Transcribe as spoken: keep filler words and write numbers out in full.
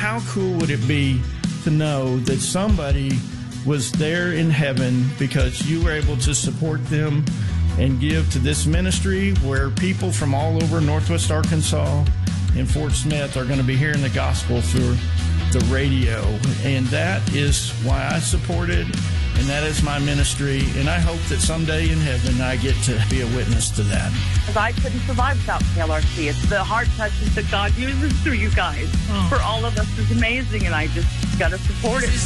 how cool would it be to know that somebody was there in heaven because you were able to support them and give to this ministry where people from all over Northwest Arkansas and Fort Smith are going to be hearing the gospel through the radio. And that is why I support it, and that is my ministry. And I hope that someday in heaven I get to be a witness to that. Because I couldn't survive without K L R C. It's the heart touches that God uses through you guys. Oh. For all of us is amazing, and I just got to support it.